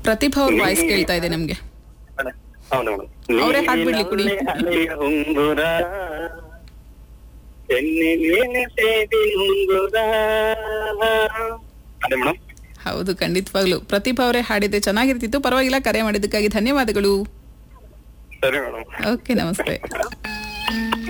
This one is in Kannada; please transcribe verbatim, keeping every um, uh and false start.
ಪ್ರತಿಭಾ ಅವ್ರ ವಾಯ್ಸ್ ಕೇಳ್ತಾ ಇದೆ ನಮ್ಗೆ. ಹೌದು ಮೇಡಮ್. ಅವರೇ ಹಾಡ್ಬಿಡ್ಲಿ ಕುಡಿ. ಅಲೆಯ ಉಂಗುರ ಎನ್ನೆಲೇನೆ ಸೇದಿ ಉಂಗುರ. ಅದೇ ಮೇಡಮ್. ಹೌದು, ಖಂಡಿತವಾಗ್ಲು ಪ್ರತಿಭಾ ಅವರೇ ಹಾಡಿದೆ, ಚೆನ್ನಾಗಿರ್ತಿತ್ತು. ಪರವಾಗಿಲ್ಲ, ಕರೆ ಮಾಡಿದ್ದಕ್ಕಾಗಿ ಧನ್ಯವಾದಗಳು. ಸರಿ ಮೇಡಮ್. ಓಕೆ, ನಮಸ್ತೆ.